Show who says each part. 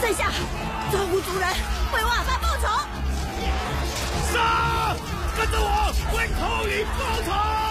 Speaker 1: 在下造物族人为我阿爸报仇。
Speaker 2: 杀！跟着我为寇隐报仇！